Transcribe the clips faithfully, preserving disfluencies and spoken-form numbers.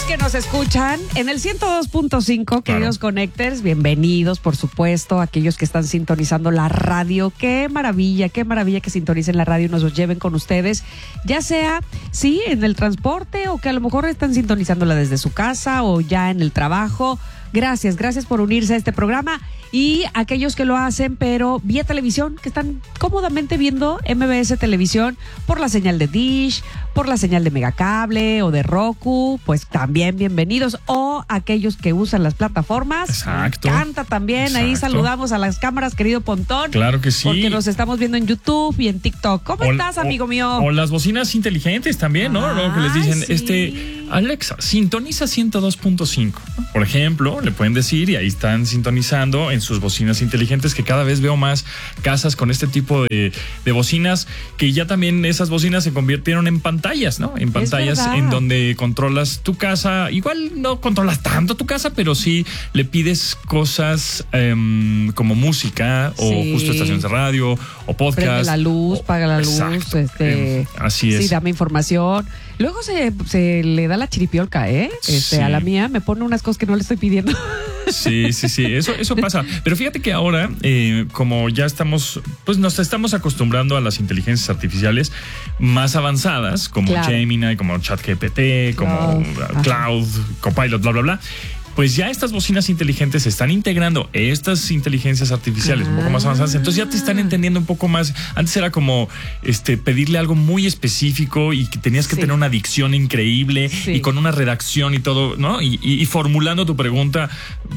que nos escuchan en el ciento dos punto cinco, queridos claro. Connectors, bienvenidos, por supuesto, aquellos que están sintonizando la radio. Qué maravilla, qué maravilla que sintonicen la radio y nos lleven con ustedes, ya sea, sí, en el transporte o que a lo mejor están sintonizándola desde su casa o ya en el trabajo. Gracias, gracias por unirse a este programa y aquellos que lo hacen, pero vía televisión, que están cómodamente viendo M B S Televisión por la señal de Dish, por la señal de Megacable o de Roku, pues también bienvenidos. O aquellos que usan las plataformas. Exacto. Canta también. Exacto. Ahí saludamos a las cámaras, querido Pontón. Claro que sí. Porque nos estamos viendo en YouTube y en TikTok. ¿Cómo o, estás, amigo o, mío? O las bocinas inteligentes también, ¿no? Lo que les dicen, sí. este, Alexa, sintoniza ciento dos punto cinco. Por ejemplo, le pueden decir y ahí están sintonizando en sus bocinas inteligentes, que cada vez veo más casas con este tipo de, de bocinas, que ya también esas bocinas se convirtieron en pantallas, ¿no? En pantallas en donde controlas tu casa. Igual no controlas tanto tu casa, pero sí le pides cosas um, como música o sí. justo estaciones de radio o podcast. Prende la luz, o, paga la luz. Este, eh, así es. Sí, dame información. Luego se, se le da la chiripiolca, ¿eh? Este, sí. A la mía me pone unas cosas que no le estoy pidiendo. Sí, sí, sí, eso, eso pasa. Pero fíjate que ahora, eh, como ya estamos, pues nos estamos acostumbrando a las inteligencias artificiales más avanzadas, como claro. Gemini, como ChatGPT, como Cloud, Cloud Copilot, bla, bla, bla. Pues ya estas bocinas inteligentes están integrando estas inteligencias artificiales ah. un poco más avanzadas, entonces ya te están entendiendo un poco más. Antes era como este pedirle algo muy específico y que tenías que sí. tener una dicción increíble sí. y con una redacción y todo, ¿no? Y, y, y formulando tu pregunta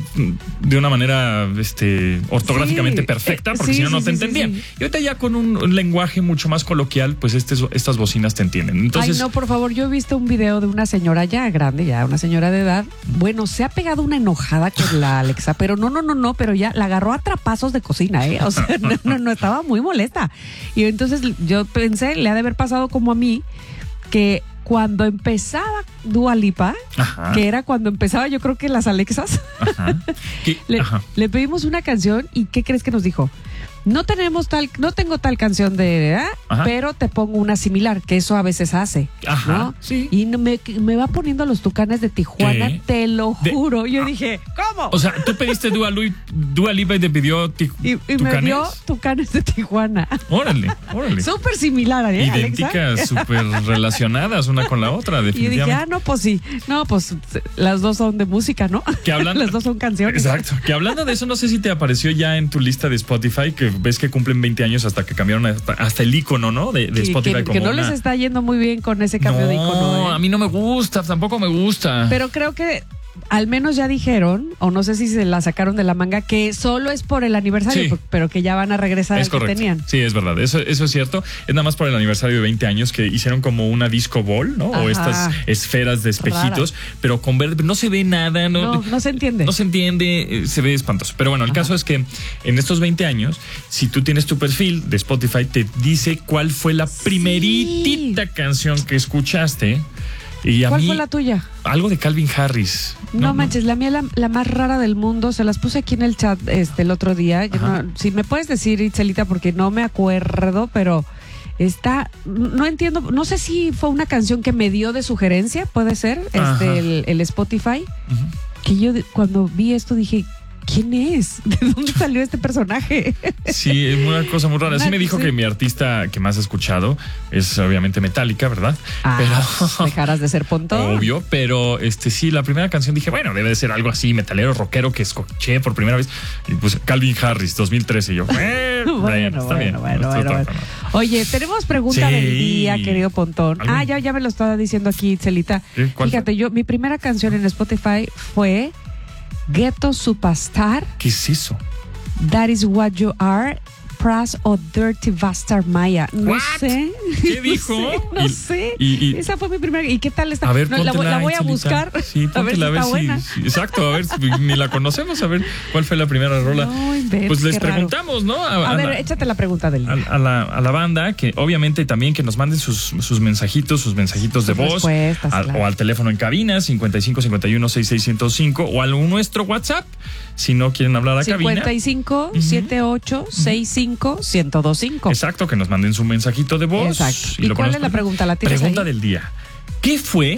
de una manera este ortográficamente sí. perfecta, porque sí, si no, sí, no te sí, entendían. Sí, sí. Y ahorita ya con un lenguaje mucho más coloquial, pues este, estas bocinas te entienden. Entonces, ay, no, por favor, yo he visto un video de una señora ya grande, ya una señora de edad. Bueno, se ha pegado una enojada con la Alexa, pero no, no, no, no, pero ya la agarró a trapazos de cocina, ¿eh? O sea, no, no, no, estaba muy molesta. Y entonces yo pensé, le ha de haber pasado como a mí, que cuando empezaba Dua Lipa, ajá. que era cuando empezaba yo creo que las Alexas, ajá. le, ajá. le pedimos una canción y ¿qué crees que nos dijo? No tenemos tal, no tengo tal canción de, ¿eh? Pero te pongo una similar, que eso a veces hace, Ajá, ¿no? Sí. Y me, me va poniendo los Tucanes de Tijuana, ¿qué? Te lo juro. De, yo ah, dije, ¿cómo? O sea, tú pediste Dua, Lu, Dua Lipa y te pidió ti, y, y Tucanes. Me dio Tucanes de Tijuana. Órale, órale. Súper similar, ¿eh? Idénticas, súper relacionadas una con la otra, definitivamente. Y dije, ah, no, pues sí. No, pues las dos son de música, ¿no? Que hablando, las dos son canciones. Exacto. Que hablando de eso, no sé si te apareció ya en tu lista de Spotify, que ves que cumplen veinte años hasta que cambiaron hasta, hasta el icono, ¿no? De, de Spotify. Que, como que no una... les está yendo muy bien con ese cambio no, de icono. No, ¿eh? A mí no me gusta, tampoco me gusta. Pero creo que al menos ya dijeron, o no sé si se la sacaron de la manga, que solo es por el aniversario, sí. pero que ya van a regresar es al correcto. Que tenían. Sí, es verdad, eso, eso es cierto. Es nada más por el aniversario de veinte años que hicieron como una disco ball, ¿no? Ajá. O estas esferas de espejitos, rara. Pero con verde no se ve nada. No, no, no se entiende. No se entiende, se ve espantoso. Pero bueno, el Ajá. caso es que en estos veinte años, si tú tienes tu perfil de Spotify, te dice cuál fue la primeritita sí. canción que escuchaste. Y a ¿Cuál mí, fue la tuya? Algo de Calvin Harris. No, no manches, no. la mía la, la más rara del mundo. Se las puse aquí en el chat este el otro día. No, si me puedes decir, Itzelita, porque no me acuerdo, pero está, no entiendo, no sé si fue una canción que me dio de sugerencia, puede ser, este el, el Spotify. Ajá. Que yo cuando vi esto dije, ¿quién es? ¿De dónde salió este personaje? Sí, es una cosa muy rara. Sí me dijo sí. que mi artista que más he escuchado es obviamente Metallica, ¿verdad? Ah, pero dejarás de ser Pontón. Obvio, pero este sí, la primera canción dije, bueno, debe de ser algo así, metalero, rockero, que escuché por primera vez. Y pues Calvin Harris, dos mil trece. Y yo, eh, bueno, bueno, está bueno, bien. Bueno, bueno, bueno. Oye, tenemos pregunta sí. del día, querido Pontón. ¿Algún? Ah, ya, ya me lo estaba diciendo aquí, Celita. Fíjate, fue? yo, mi primera canción en Spotify fue Ghetto Superstar. ¿Qué es eso? That is what you are. Pras o Dirty Bastard Maya. No What? sé. ¿Qué dijo? No sé. No y, sé. Y, y, Esa fue mi primera. ¿Y qué tal está? A ver, no, la, la voy a buscar. Sí, a ver si a ver está si, buena. Si, exacto, a ver, ni la conocemos. A ver cuál fue la primera rola. No, inventes, pues les qué preguntamos, raro. ¿no? A, a, a ver, la, échate la pregunta del día. A, a, la, a la banda, que obviamente también que nos manden sus, sus mensajitos, sus mensajitos sus de voz. A, claro. O al teléfono en cabina, cincuenta y cinco, cincuenta y uno, sesenta y seis, ciento cinco, o a nuestro WhatsApp, si no quieren hablar a cabina. cincuenta y cinco, setenta y ocho, sesenta y cinco, ciento veinticinco. Exacto, que nos manden su mensajito de voz. Exacto. ¿Y, ¿Y cuál es la pregunta? ¿La tienes Pregunta ahí? del día. ¿Qué fue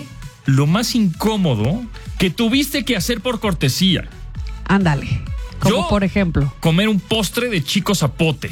lo más incómodo que tuviste que hacer por cortesía? Ándale. Como Yo, por ejemplo, comer un postre de Chico Zapote.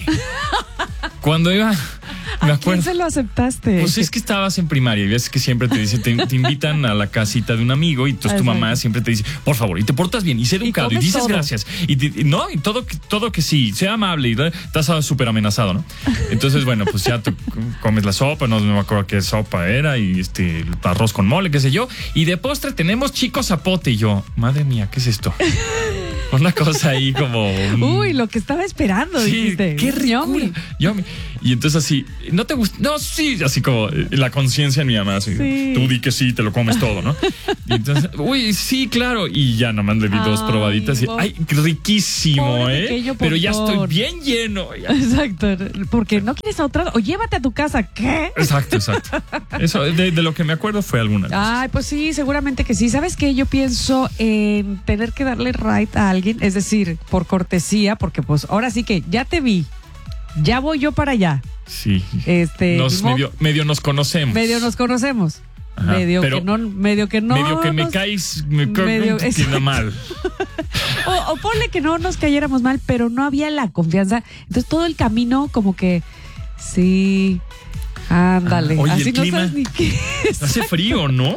Cuando iba... Me ¿a acuerdo. quién se lo aceptaste? Pues es que estabas en primaria y ves que siempre te dicen, te, te invitan a la casita de un amigo y entonces tu Exacto. mamá siempre te dice, por favor, y te portas bien y sé educado y, comes dices todo. gracias. Y, te- y no, y todo, que- todo que sí, sea amable y estás súper amenazado, ¿no? Entonces, bueno, pues ya tú comes la sopa, no, no me acuerdo qué sopa era y este arroz con mole, qué sé yo. Y de postre tenemos Chico Zapote y yo, madre mía, ¿qué es esto? Una cosa ahí como... Uy, lo que estaba esperando, Sí, dijiste. qué ricura. Yummy. Yummy. Y entonces así, ¿no te gusta? No, sí, así como eh, la conciencia en mi mamá, así, Sí. tú di que sí, te lo comes todo, ¿no? Y entonces, uy, sí, claro. Y ya nomás le di dos Ay, probaditas y, po- ay, riquísimo, pobre ¿eh? pequeño Pero ya Pontón. estoy bien lleno. Ya. Exacto. Porque no quieres a otra. O llévate a tu casa. ¿Qué? Exacto, exacto. Eso, de, de lo que me acuerdo fue alguna vez. Ay, pues sí, seguramente que sí. ¿Sabes qué? Yo pienso en tener que darle right a alguien, es decir, por cortesía, porque pues ahora sí que ya te vi, ya voy yo para allá. Sí. Este, Nos, ni modo, medio, medio nos conocemos. medio nos conocemos. Ajá, medio pero que no, medio que no. medio que me nos- caes, me caes medio- un poquito mal. O, o ponle que no nos cayéramos mal, pero no había la confianza. Entonces todo el camino como que sí, ándale. Ah, oye, así el no clima. sabes ni qué. Hace frío, ¿no?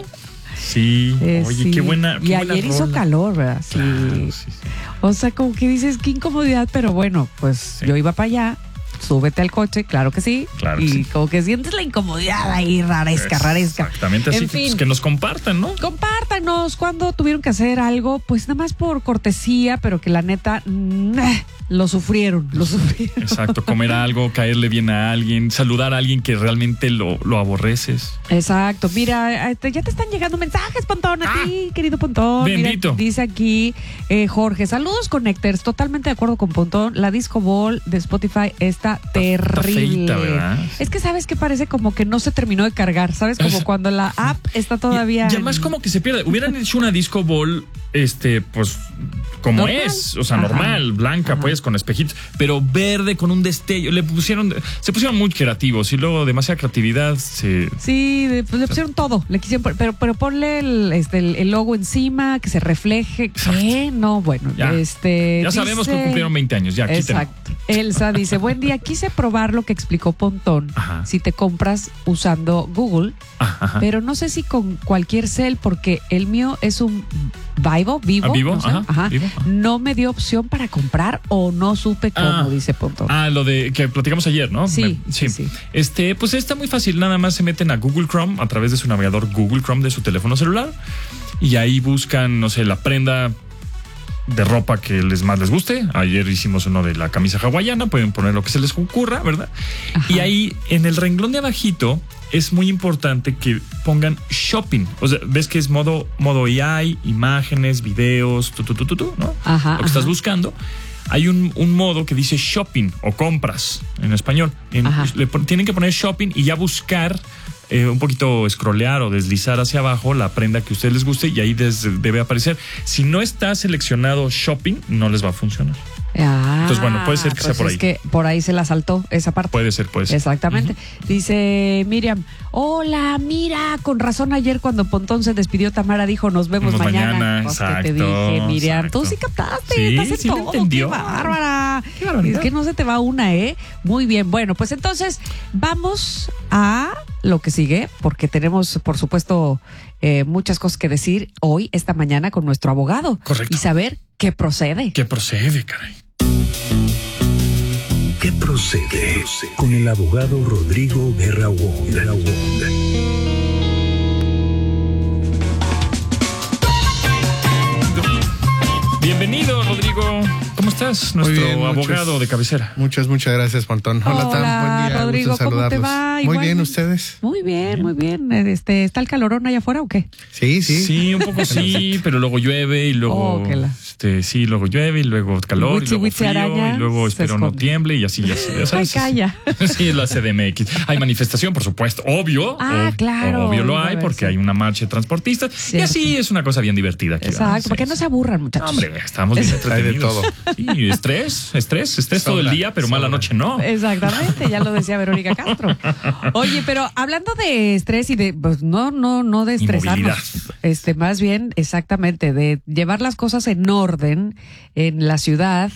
Sí. Eh, Oye, sí. qué buena. Y qué buena ayer hizo rola. calor, ¿verdad? Sí. Claro, sí, sí. O sea, como que dices, qué incomodidad, pero bueno, pues Sí. yo iba para allá, súbete al coche, claro que sí. Claro que y sí. como que sientes la incomodidad ahí, raresca, raresca. Exactamente, así En que, pues, fin. que nos compartan, ¿no? Compártanos cuando tuvieron que hacer algo, pues nada más por cortesía, pero que la neta, mm, lo sufrieron, lo sufrieron. Exacto, comer algo, caerle bien a alguien, saludar a alguien que realmente lo, lo aborreces. Exacto, mira, este, ya te están llegando mensajes, Pontón, a ti, querido Pontón. Mira, Bendito. dice aquí eh, Jorge, saludos Connectors, totalmente de acuerdo con Pontón, la Disco Ball de Spotify está terrible. feíta, ¿verdad? Es que sabes que parece como que no se terminó de cargar, ¿sabes? Como cuando la app está todavía... Y, y además en- como que se pierde. Hubieran hecho una disco ball, este, pues, como Normal. es. O sea, Ajá. normal, blanca, Ajá. pues, con espejitos. Pero verde, con un destello. Le pusieron, se pusieron muy creativos. Y luego demasiada creatividad se... Sí, de- pues le pusieron todo, le quisieron, pon- pero, pero ponle el, este, el, el logo encima, que se refleje. ¿Qué? No, bueno, Ya. este. Ya sabemos que dice- cumplieron veinte años. Ya, quítenlo. Exacto. Elsa dice, buen día, quise probar lo que explicó Pontón. Ajá. Si te compras usando Google, Ajá, ajá. pero no sé si con cualquier cel, porque el mío es un Vivo, vivo, Ah, Vivo, no sé, ajá, ajá. Vivo, ajá. No me dio opción para comprar o no supe cómo, Ah. dice Pontón. Ah, lo de que platicamos ayer, ¿no? Sí, Me- sí, sí. Este, pues está muy fácil. Nada más se meten a Google Chrome a través de su navegador Google Chrome de su teléfono celular y ahí buscan, no sé, la prenda de ropa que les más les guste. Ayer hicimos uno de la camisa hawaiana. Pueden poner lo que se les ocurra, ¿verdad? Ajá. Y ahí en el renglón de abajito es muy importante que pongan shopping. O sea, ves que es modo, modo A I, imágenes, videos, tu, tu, tu, tu, tu, ¿no? Ajá, Lo que estás ajá. buscando. Hay un, un modo que dice shopping o compras en español. En- Ajá. le pon- tienen que poner shopping y ya buscar, eh, un poquito scrollear o deslizar hacia abajo la prenda que a ustedes les guste y ahí des- debe aparecer. Si no está seleccionado shopping, no les va a funcionar. Ah, Entonces, bueno, puede ser que sea pues por es ahí. que por ahí se la saltó esa parte. Puede ser, puede ser. Exactamente. Dice Miriam, hola, mira, con razón ayer cuando Pontón se despidió, Tamara dijo, nos vemos Nos mañana. mañana, Pues, ¿qué te exacto, dije, Miriam? exacto. Tú sí captaste, Sí, estás en sí lo todo. entendió. ¡Qué bárbara! Qué barbaridad. Es que no se te va una, ¿eh? Muy bien. Bueno, pues entonces vamos a lo que sigue, porque tenemos, por supuesto, eh, muchas cosas que decir hoy, esta mañana, con nuestro abogado. Correcto. Y saber qué procede. ¿Qué procede, caray? ¿Qué procede con el abogado Rodrigo Guerra Wong? Guerra Wong. Bienvenido, Rodrigo. ¿Cómo estás? Nuestro bien, abogado muchas- de cabecera. Muchas, muchas gracias, Pontón. Hola, Hola, Tam. Buen día. Rodrigo, gusto en ¿cómo te saludarlos. va? Muy bien, Igualmente. ¿ustedes? Muy bien, muy bien. Este, ¿está el calorón allá afuera o qué? Sí, sí. Sí, un poco sí, pero luego llueve y luego, Oh, que la- este, sí, luego llueve y luego calor y Witsi, luego witsi, frío araña, y luego se espero no esconde. tiemble y así, ya, ya Ay, sabes. calla. Sí, es la C D M X. Hay manifestación, por supuesto, obvio. Ah, ob- claro. Obvio lo A hay ver, porque sí. hay una marcha de transportistas y Cierto. así es una cosa bien divertida. Aquí, ¿verdad? Exacto, Sí, para que sí. no se aburran, muchachos. Hombre, estamos bien Hay de entretenidos. todo. Sí, Sí, estrés, estrés, estrés Sobra, todo el día, pero mala sobra. noche no. Exactamente, ya lo decía Verónica Castro. Oye, pero hablando de estrés y de, pues no, no, no de estresarnos, este, más bien, exactamente, de llevar las cosas en orden en la ciudad.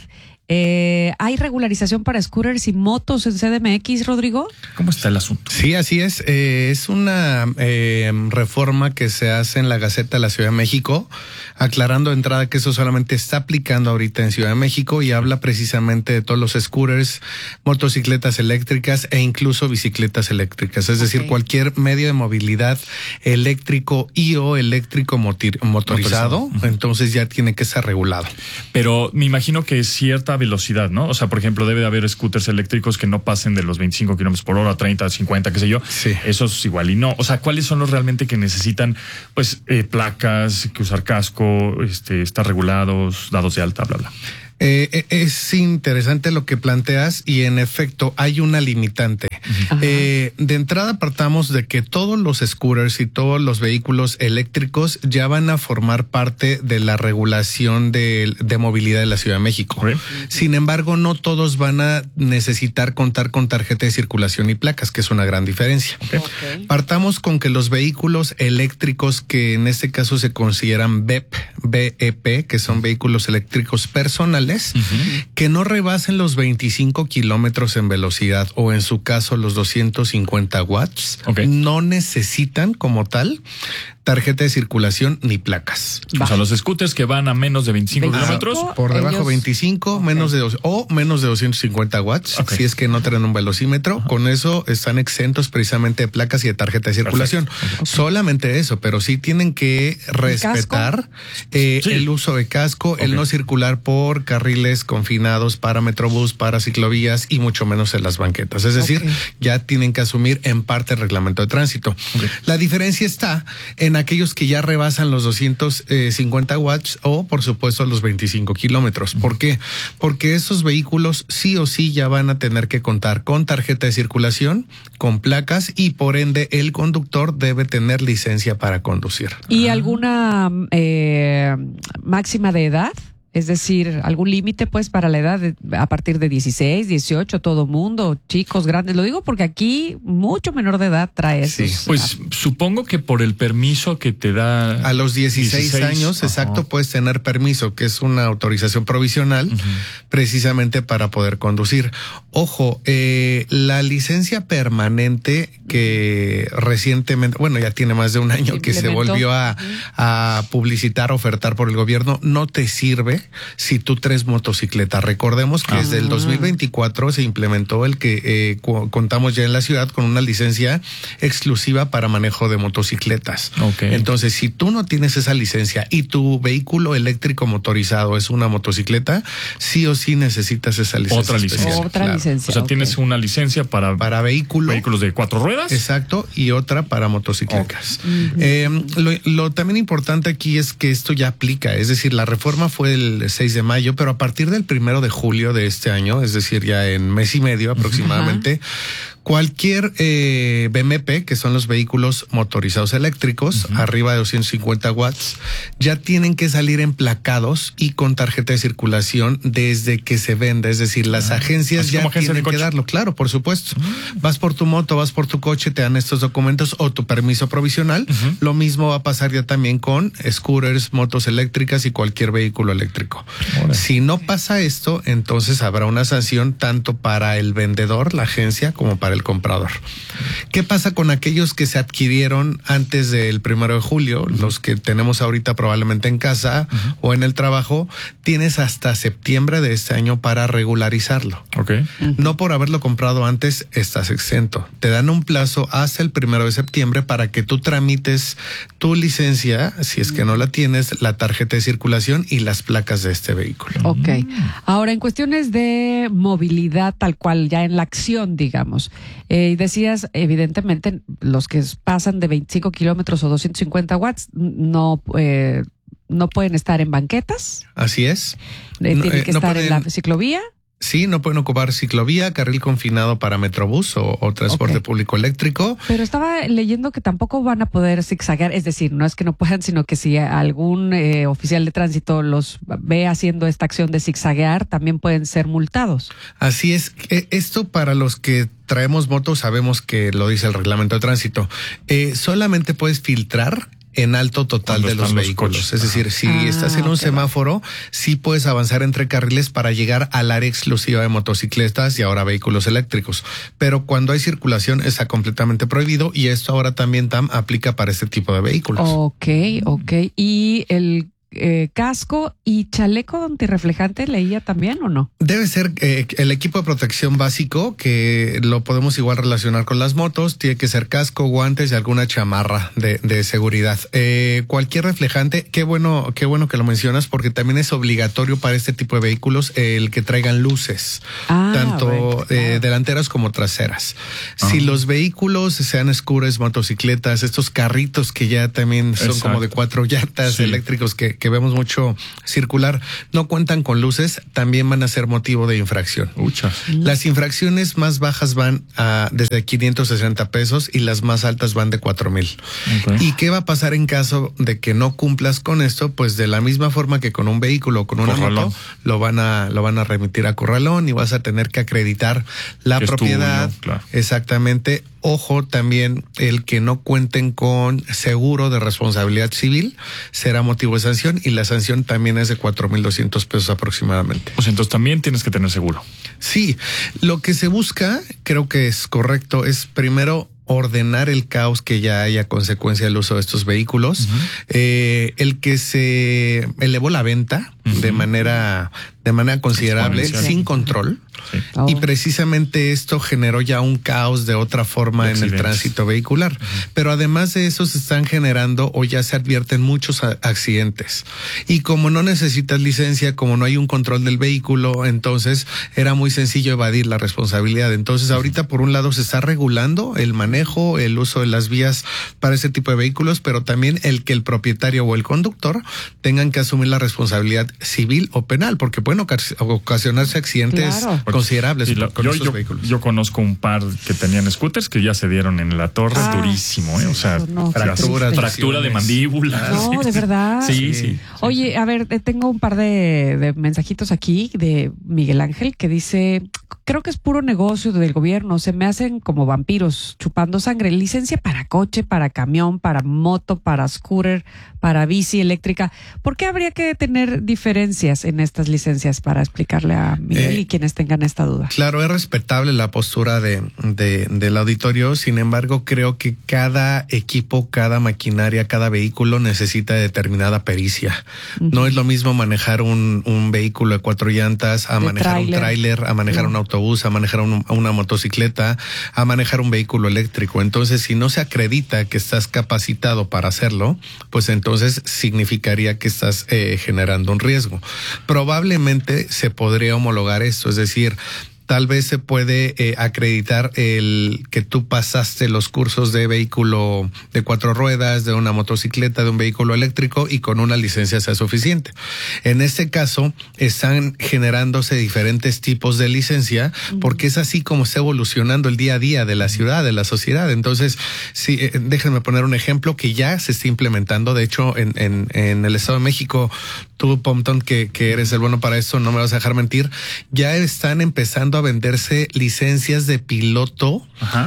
Eh, ¿Hay regularización para scooters y motos en C D M X, Rodrigo? ¿Cómo está el asunto? Sí, así es. Eh, es una eh, reforma que se hace en la Gaceta de la Ciudad de México, aclarando de entrada que eso solamente está aplicando ahorita en Ciudad de México y habla precisamente de todos los scooters, motocicletas eléctricas e incluso bicicletas eléctricas. Es decir, Okay. cualquier medio de movilidad eléctrico y o eléctrico motir- motorizado, Motorizado. entonces ya tiene que ser regulado. Pero me imagino que cierta velocidad, ¿no? O sea, por ejemplo, debe de haber scooters eléctricos que no pasen de los veinticinco kilómetros por hora, treinta, cincuenta, qué sé yo. Sí. Eso es igual y no. O sea, ¿cuáles son los realmente que necesitan, pues, eh, placas, que usar casco, este, estar regulados, dados de alta, bla, bla? Eh, es interesante lo que planteas y en efecto hay una limitante. Eh, de entrada partamos de que todos los scooters y todos los vehículos eléctricos ya van a formar parte de la regulación de, de movilidad de la Ciudad de México. Okay. Sin embargo, no todos van a necesitar contar con tarjeta de circulación y placas, que es una gran diferencia. Okay. Partamos con que los vehículos eléctricos, que en este caso se consideran B E P, B E P, que son vehículos eléctricos personales, Uh-huh. que no rebasen los veinticinco kilómetros en velocidad o en su caso los doscientos cincuenta watts, okay. no necesitan como tal tarjeta de circulación ni placas. Va. O sea, los scooters que van a menos de veinticinco kilómetros. Por debajo ellos... veinticinco, okay. menos de dos, o menos de doscientos cincuenta watts, okay. si es que no tienen un velocímetro. Uh-huh. Con eso están exentos precisamente de placas y de tarjeta de circulación. Okay. Solamente eso, pero sí tienen que respetar eh, sí. el uso de casco, okay. el no circular por carriles confinados para Metrobús, para ciclovías y mucho menos en las banquetas. Es decir, okay. ya tienen que asumir en parte el reglamento de tránsito. Okay. La diferencia está en aquellos que ya rebasan los doscientos cincuenta watts o, por supuesto, los veinticinco kilómetros. ¿Por qué? Porque esos vehículos sí o sí ya van a tener que contar con tarjeta de circulación, con placas y, por ende, el conductor debe tener licencia para conducir. ¿Y alguna eh, máxima de edad? Es decir, algún límite pues para la edad de, a partir de dieciséis, dieciocho, todo mundo, chicos, grandes. Lo digo porque aquí mucho menor de edad trae eso. Sí. Pues supongo que por el permiso que te da. A los dieciséis, dieciséis años, ajá. exacto, puedes tener permiso, que es una autorización provisional, uh-huh. precisamente para poder conducir. Ojo, eh, la licencia permanente que recientemente, bueno, ya tiene más de un año que se volvió a, a publicitar, ofertar por el gobierno, no te sirve si tú traes motocicleta. Recordemos que ah. desde el dos mil veinticuatro se implementó el que eh, cu- contamos ya en la ciudad con una licencia exclusiva para manejo de motocicletas. Okay. Entonces, si tú no tienes esa licencia y tu vehículo eléctrico motorizado es una motocicleta, sí o sí necesitas esa licencia. Otra licencia. Otra claro. licencia. O sea, okay. tienes una licencia para, para vehículo, vehículos de cuatro ruedas. Exacto, y otra para motocicletas. Okay. Uh-huh. Eh, lo, lo también importante aquí es que esto ya aplica, es decir, la reforma fue el seis de mayo, pero a partir del primero de julio de este año, es decir, ya en mes y medio aproximadamente, uh-huh. cualquier eh, B M P, que son los vehículos motorizados eléctricos, uh-huh. arriba de doscientos cincuenta watts, ya tienen que salir emplacados y con tarjeta de circulación desde que se venda. Es decir, las uh-huh. agencias ya agencia tienen que darlo. Claro, por supuesto. Uh-huh. Vas por tu moto, vas por tu coche, te dan estos documentos o tu permiso provisional. Uh-huh. Lo mismo va a pasar ya también con scooters, motos eléctricas y cualquier vehículo eléctrico. Ahora. Si no pasa esto, entonces habrá una sanción tanto para el vendedor, la agencia, como para el comprador. ¿Qué pasa con aquellos que se adquirieron antes del primero de julio? Uh-huh. Los que tenemos ahorita probablemente en casa uh-huh. o en el trabajo, tienes hasta septiembre de este año para regularizarlo. Okay. Uh-huh. No por haberlo comprado antes estás exento. Te dan un plazo hasta el primero de septiembre para que tú tramites tu licencia, si es que no la tienes, la tarjeta de circulación y las placas de este vehículo. Ok. Ahora, en cuestiones de movilidad tal cual, ya en la acción, digamos, eh, decías, evidentemente, los que pasan de veinticinco kilómetros o doscientos cincuenta watts no, eh, no pueden estar en banquetas. Así es. Eh, no, tienen eh, que no estar pueden... en la ciclovía. Sí, no pueden ocupar ciclovía, carril confinado para Metrobús o, o transporte okay. público eléctrico. Pero estaba leyendo que tampoco van a poder zigzaguear, es decir, no es que no puedan, sino que si algún eh, oficial de tránsito los ve haciendo esta acción de zigzaguear, también pueden ser multados. Así es. Esto para los que traemos motos sabemos que lo dice el reglamento de tránsito. Eh, solamente puedes filtrar en alto total de los vehículos. Los es decir, si ah, estás en un okay, semáforo, sí puedes avanzar entre carriles para llegar al área exclusiva de motocicletas y ahora vehículos eléctricos. Pero cuando hay circulación está completamente prohibido y esto ahora también, Tam, aplica para este tipo de vehículos. Ok, ok. ¿Y el Eh, casco y chaleco antirreflejante leía también o no? Debe ser eh, el equipo de protección básico, que lo podemos igual relacionar con las motos. Tiene que ser casco, guantes y alguna chamarra de, de seguridad. Eh, cualquier reflejante, qué bueno, qué bueno que lo mencionas, porque también es obligatorio para este tipo de vehículos el que traigan luces, ah, tanto bueno, claro. eh, delanteras como traseras. Uh-huh. Si los vehículos sean scooters, motocicletas, estos carritos que ya también son Exacto. como de cuatro llantas sí. eléctricos que que vemos mucho circular, no cuentan con luces, también van a ser motivo de infracción. Ucha. Las infracciones más bajas van a desde quinientos sesenta pesos y las más altas van de cuatro mil. Okay. ¿Y qué va a pasar en caso de que no cumplas con esto? Pues de la misma forma que con un vehículo o con una Corralón. moto, lo van a lo van a remitir a Corralón y vas a tener que acreditar la propiedad. Tuyo, claro. Exactamente. Ojo, también el que no cuenten con seguro de responsabilidad civil será motivo de sanción y la sanción también es de cuatro mil doscientos pesos aproximadamente. Pues entonces también tienes que tener seguro. Sí, lo que se busca, creo que es correcto, es primero ordenar el caos que ya hay a consecuencia del uso de estos vehículos. Uh-huh. Eh, el que se elevó la venta uh-huh. de manera de manera considerable, sin control. Sí. Oh. Y precisamente esto generó ya un caos de otra forma en el tránsito vehicular. Uh-huh. Pero además de eso se están generando o ya se advierten muchos a- accidentes. Y como no necesitas licencia, como no hay un control del vehículo, entonces era muy sencillo evadir la responsabilidad. Entonces ahorita por un lado se está regulando el manejo, el uso de las vías para ese tipo de vehículos, pero también el que el propietario o el conductor tengan que asumir la responsabilidad civil o penal, porque pueden ocasionarse accidentes claro. considerables sí, la, con yo, estos yo, vehículos. Yo conozco un par que tenían scooters que ya se dieron en la torre, ah, durísimo, ¿eh? O sea, no, fractura, fractura de mandíbula. No, de verdad. Sí, sí. sí Oye, sí. a ver, tengo un par de, de mensajitos aquí de Miguel Ángel que dice, creo que es puro negocio del gobierno, se me hacen como vampiros chupando sangre. Licencia para coche, para camión, para moto, para scooter, para bici eléctrica. ¿Por qué habría que tener diferencias en estas licencias? Para explicarle a Miguel eh, y quienes tengan esta duda. Claro, es respetable la postura de, de del auditorio, sin embargo creo que cada equipo, cada maquinaria, cada vehículo necesita determinada pericia. Uh-huh. No es lo mismo manejar un, un vehículo de cuatro llantas, a de manejar trailer. un tráiler, a manejar uh-huh. un autobús, a manejar un, una motocicleta, a manejar un vehículo eléctrico. Entonces, si no se acredita que estás capacitado para hacerlo, pues entonces significaría que estás eh, generando un riesgo. Probablemente se podría homologar esto, es decir, tal vez se puede eh, acreditar el que tú pasaste los cursos de vehículo de cuatro ruedas, de una motocicleta, de un vehículo eléctrico y con una licencia sea suficiente. En este caso, están generándose diferentes tipos de licencia porque es así como está evolucionando el día a día de la ciudad, de la sociedad. Entonces, sí, eh, déjenme poner un ejemplo que ya se está implementando. De hecho, en, en, en el Estado de México, tú, Pompton, que, que eres el bueno para esto, no me vas a dejar mentir, ya están empezando a venderse licencias de piloto Ajá.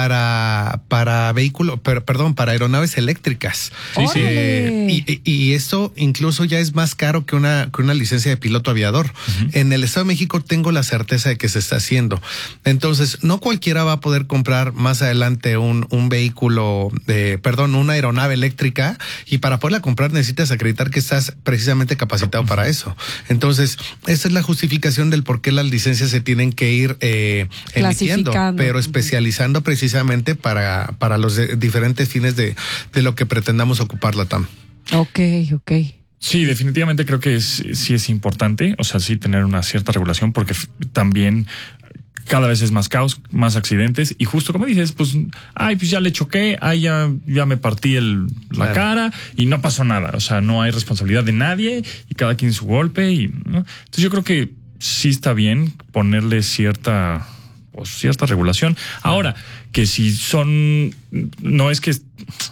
para para vehículos, per, perdón, para aeronaves eléctricas. Sí, sí. Eh, y, y esto incluso ya es más caro que una que una licencia de piloto aviador. Uh-huh. En el Estado de México tengo la certeza de que se está haciendo. Entonces, no cualquiera va a poder comprar más adelante un un vehículo, de, perdón, una aeronave eléctrica, y para poderla comprar necesitas acreditar que estás precisamente capacitado para eso. Entonces, esa es la justificación del por qué las licencias se tienen que ir eh, emitiendo, pero especializando precisamente para, para los de, diferentes fines de, de lo que pretendamos ocupar la T A M. Ok, ok. Sí, definitivamente creo que es, sí es importante, o sea, sí tener una cierta regulación porque f- también cada vez es más caos, más accidentes y justo como dices, pues, ay, pues ya le choqué, ay, ya, ya me partí el, la claro. cara y no pasó nada, o sea, no hay responsabilidad de nadie y cada quien su golpe y, ¿no? Entonces yo creo que sí está bien ponerle cierta, pues, cierta regulación. Ahora, que si son, no es que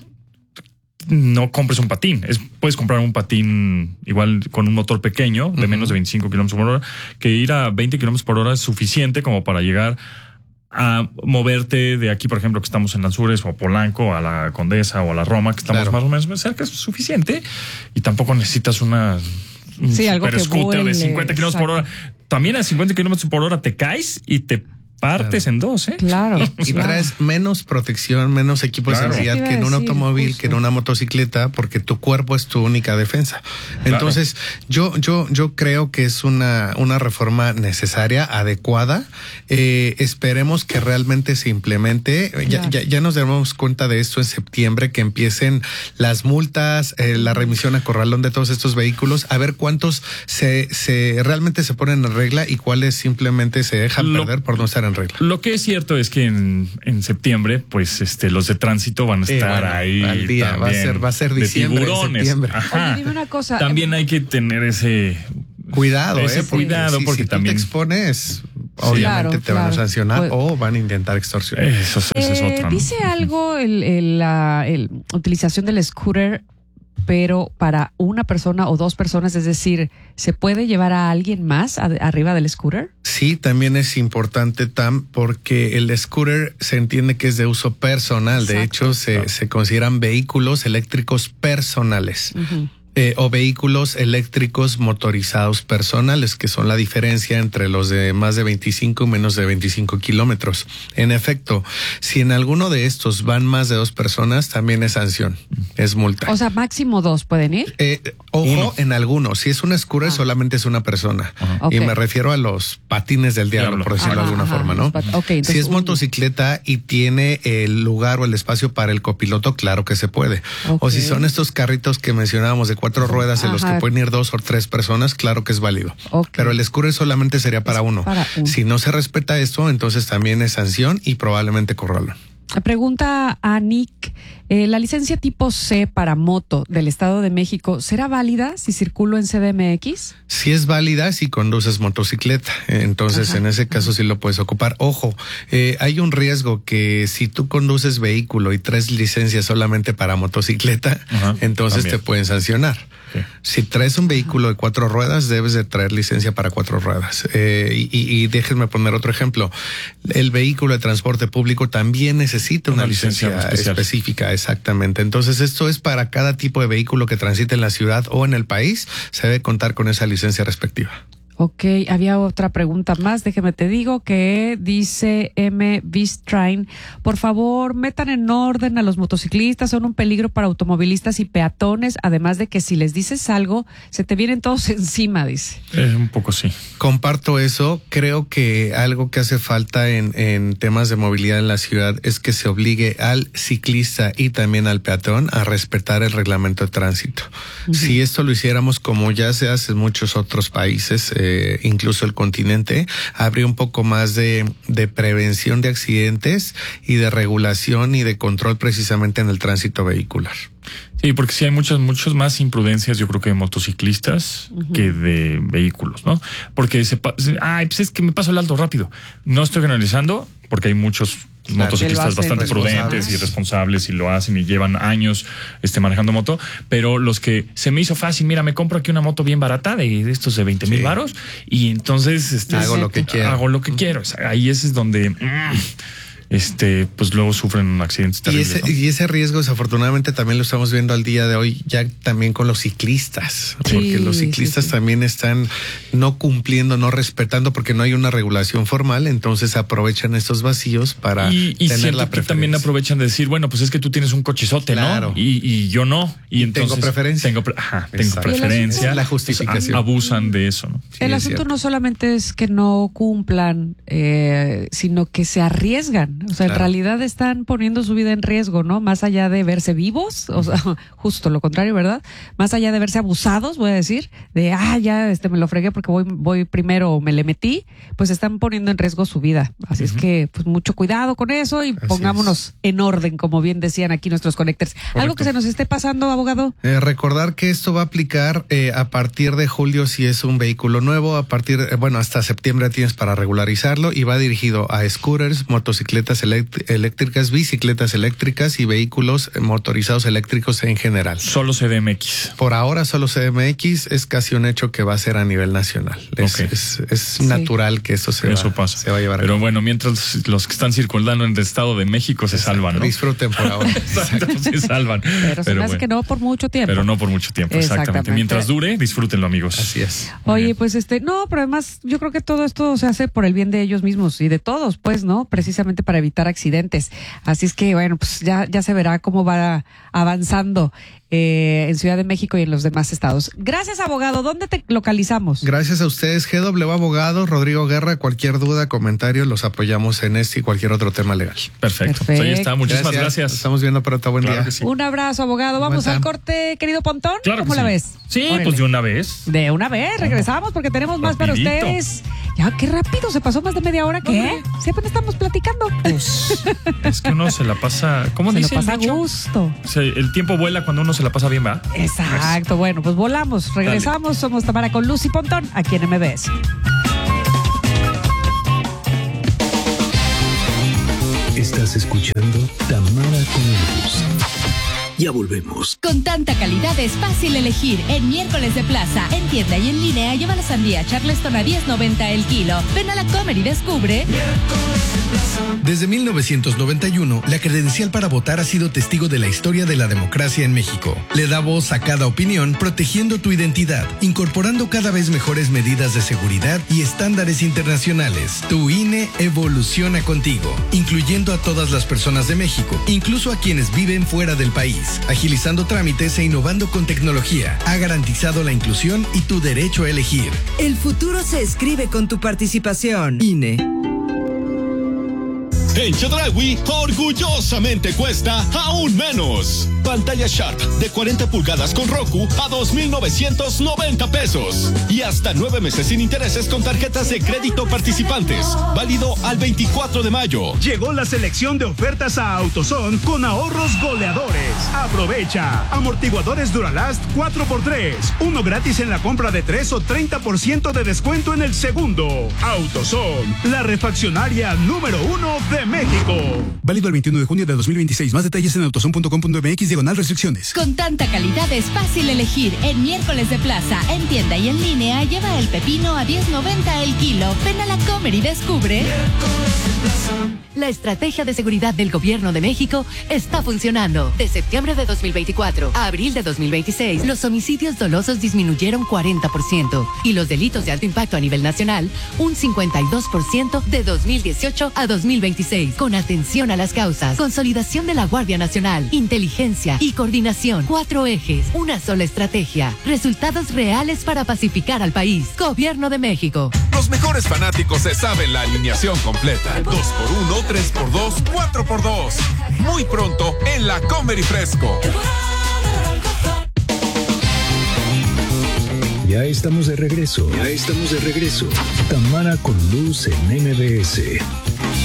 no compres un patín, es, puedes comprar un patín igual con un motor pequeño de uh-huh. menos de veinticinco kilómetros por hora, que ir a veinte kilómetros por hora es suficiente como para llegar a moverte de aquí, por ejemplo, que estamos en Lanzures o a Polanco, a la Condesa o a la Roma, que estamos claro. más o menos cerca, es suficiente, y tampoco necesitas una un sí, algo que scooter vuele, de cincuenta kilómetros por hora. También a cincuenta kilómetros por hora te caes y te partes claro. en dos, ¿eh? Claro. Y, y claro. traes menos protección, menos equipo claro. de seguridad que en un automóvil, justo. que en una motocicleta, porque tu cuerpo es tu única defensa. Claro. Entonces, yo, yo, yo creo que es una, una reforma necesaria, adecuada. Eh, esperemos que realmente se implemente. Claro. Ya, ya, ya nos damos cuenta de esto en septiembre, que empiecen las multas, eh, la remisión a corralón de todos estos vehículos, a ver cuántos se, se realmente se ponen en regla y cuáles simplemente se dejan Lo... perder por no estar en regla. Lo que es cierto es que en, en septiembre, pues este, los de tránsito van a estar eh, bueno, ahí al día. Va a ser, va a ser diciembre, de tiburones. Septiembre. Ajá. Oye, dime una cosa. También hay que tener ese cuidado, ese eh, porque cuidado, si, porque si también tú te expones, obviamente claro, te claro. van a sancionar pues, o van a intentar extorsionar. Eso, eso eh, es otra. ¿No? Dice algo el, el, la el, utilización del scooter, pero para una persona o dos personas, es decir, ¿se puede llevar a alguien más a, arriba del scooter? Sí, también es importante, Tam, porque el scooter se entiende que es de uso personal. Exacto. De hecho, se, claro. se consideran vehículos eléctricos personales. Uh-huh. Eh, o vehículos eléctricos motorizados personales, que son la diferencia entre los de más de veinticinco y menos de veinticinco kilómetros. En efecto, si en alguno de estos van más de dos personas, también es sanción, es multa. O sea, máximo dos pueden ir. Eh, ojo, Uno. en algunos. Si es una scooter, ah. solamente es una persona. Uh-huh. Okay. Y me refiero a los patines del diablo, diablo. por decirlo ajá, de alguna ajá, forma, ¿no? Pat- okay, entonces, si es un... motocicleta y tiene el lugar o el espacio para el copiloto, claro que se puede. Okay. O si son estos carritos que mencionábamos de cuatro ruedas en Ajá. los que pueden ir dos o tres personas, claro que es válido. Okay. Pero el scooter solamente sería para, uno. para uno. Si no se respeta esto, entonces también es sanción y probablemente corralón. Pregunta a Nick, eh, ¿la licencia tipo C para moto del Estado de México será válida si circulo en C D M X? Sí es válida si conduces motocicleta, entonces Ajá. en ese caso sí lo puedes ocupar. Ojo, eh, hay un riesgo que si tú conduces vehículo y traes licencia solamente para motocicleta, Ajá. entonces También. te pueden sancionar. Sí. Si traes un vehículo de cuatro ruedas, debes de traer licencia para cuatro ruedas. Eh, y, y déjenme poner otro ejemplo. El vehículo de transporte público también necesita una, una licencia, licencia específica, exactamente. Entonces, esto es para cada tipo de vehículo que transite en la ciudad o en el país, se debe contar con esa licencia respectiva. Ok, había otra pregunta más, déjeme te digo, que dice M. Bistrain, por favor, metan en orden a los motociclistas, son un peligro para automovilistas y peatones, además de que si les dices algo, se te vienen todos encima, dice. Eh, un poco sí. Comparto eso, creo que algo que hace falta en, en temas de movilidad en la ciudad es que se obligue al ciclista y también al peatón a respetar el reglamento de tránsito. Uh-huh. Si esto lo hiciéramos como ya se hace en muchos otros países, eh, incluso el continente, habría un poco más de, de prevención de accidentes y de regulación y de control precisamente en el tránsito vehicular. Sí, porque sí hay muchas, muchas más imprudencias, yo creo que de motociclistas uh-huh. que de vehículos, ¿no? Porque se, ay, pues es que me paso el alto rápido. No estoy generalizando, porque hay muchos claro, motociclistas bastante prudentes y responsables y lo hacen y llevan años este, manejando moto, pero los que se me hizo fácil, mira, me compro aquí una moto bien barata de, de estos de veinte mil sí. varos y entonces este, hago lo que quiero. Hago lo que quiero. O sea, ahí ese es donde... Mm, este, pues luego sufren accidentes terribles. Y ese, ¿no? y ese riesgo, desafortunadamente, también lo estamos viendo al día de hoy, ya también con los ciclistas, sí, porque los ciclistas sí, sí. también están no cumpliendo, no respetando, porque no hay una regulación formal, entonces aprovechan estos vacíos para y, y tener la preferencia. También aprovechan de decir, bueno, pues es que tú tienes un cochizote, claro. ¿no? Y, y yo no. Y, y entonces tengo preferencia. Tengo, ajá, tengo preferencia. La justificación. Abusan de eso, ¿no? Sí, el asunto no solamente es que no cumplan, eh, sino que se arriesgan O sea, Claro. en realidad están poniendo su vida en riesgo, ¿no? Más allá de verse vivos, o sea, justo lo contrario, ¿verdad? Más allá de verse abusados, voy a decir, de, ah, ya este me lo fregué porque voy, voy primero o me le metí, pues están poniendo en riesgo su vida. Así uh-huh. es que, pues mucho cuidado con eso y Así pongámonos es. en orden, como bien decían aquí nuestros connectors. Correcto. ¿Algo que se nos esté pasando, abogado? Eh, recordar que esto va a aplicar eh, a partir de julio si es un vehículo nuevo, a partir, eh, bueno, hasta septiembre tienes para regularizarlo y va dirigido a scooters, motocicletas elect- eléctricas, bicicletas eléctricas y vehículos motorizados eléctricos en general. Solo C D M X. Por ahora solo C D M X, es casi un hecho que va a ser a nivel nacional. Es, okay. es, es sí. natural que esto se, Eso va, pasa. se va a llevar a Pero cabo. bueno, mientras los que están circulando en el Estado de México se Exacto. salvan, ¿no? Disfruten por ahora. Exacto, se salvan. Pero, pero bueno. que no por mucho tiempo. Pero no por mucho tiempo, exactamente. exactamente. Mientras dure, disfrútenlo, amigos. Así es. Oye, bien. pues este, no, pero además yo creo que todo esto se hace por el bien de ellos mismos y de todos, pues, ¿no? Precisamente para evitar accidentes. Así es que, bueno, pues ya, ya se verá cómo va avanzando eh, en Ciudad de México y en los demás estados. Gracias, abogado. ¿Dónde te localizamos? Gracias a ustedes, G W Abogado, Rodrigo Guerra. Cualquier duda, comentario, los apoyamos en este y cualquier otro tema legal. Perfecto. Perfecto. Pues ahí está. Muchísimas gracias. gracias. Nos estamos viendo pronto. Buen claro día. Sí. Un abrazo, abogado. Vamos al corte, querido Pontón. Claro ¿Cómo la sí. ves? Sí, Órale. pues de una vez. De una vez. Regresamos porque tenemos más Rapidito. para ustedes. Ya, qué rápido. Se pasó más de media hora. ¿Qué? Si apenas estamos platicando. Pues, es que uno se la pasa... ¿Cómo se dice? Se lo pasa a gusto. O sea, el tiempo vuela cuando uno se la pasa bien, ¿va? Exacto. Bueno, pues volamos. Regresamos. Dale. Somos Tamara con Luz y Pontón aquí en M B S. Estás escuchando Tamara con Luz. Ya volvemos. Con tanta calidad es fácil elegir. En miércoles de plaza, en tienda y en línea, lleva la sandía Charleston a diez noventa el kilo. Ven a la Comer y descubre. Desde mil novecientos noventa y uno, la credencial para votar ha sido testigo de la historia de la democracia en México. Le da voz a cada opinión, protegiendo tu identidad, incorporando cada vez mejores medidas de seguridad y estándares internacionales. Tu I N E evoluciona contigo, incluyendo a todas las personas de México, incluso a quienes viven fuera del país. Agilizando trámites e innovando con tecnología, ha garantizado la inclusión y tu derecho a elegir. El futuro se escribe con tu participación. I N E. En Chedraui, orgullosamente cuesta aún menos. Pantalla Sharp de cuarenta pulgadas con Roku a dos mil novecientos noventa pesos. Y hasta nueve meses sin intereses con tarjetas de crédito participantes. Válido al veinticuatro de mayo. Llegó la selección de ofertas a AutoZone con ahorros goleadores. Aprovecha. Amortiguadores Duralast cuatro por tres. Uno gratis en la compra de tres o treinta por ciento de descuento en el segundo. AutoZone, la refaccionaria número uno de México. Válido el veintiuno de junio de dos mil veintiséis. Más detalles en autozone punto com punto m x diagonal restricciones. Con tanta calidad es fácil elegir. En miércoles de plaza, en tienda y en línea, lleva el pepino a diez noventa el kilo. Ven a la Comer y descubre. La estrategia de seguridad del Gobierno de México está funcionando. De septiembre de dos mil veinticuatro a abril de dos mil veintiséis, los homicidios dolosos disminuyeron cuarenta por ciento y los delitos de alto impacto a nivel nacional un cincuenta y dos por ciento de dos mil dieciocho a dos mil veintiséis. Con atención a las causas, consolidación de la Guardia Nacional, inteligencia y coordinación. Cuatro ejes, una sola estrategia. Resultados reales para pacificar al país. Gobierno de México. Los mejores fanáticos se saben la alineación completa. dos por uno, tres por dos, cuatro por dos. Muy pronto en la Comer y Fresco. Ya estamos de regreso. Ya estamos de regreso. Tamara con Luz en M B S.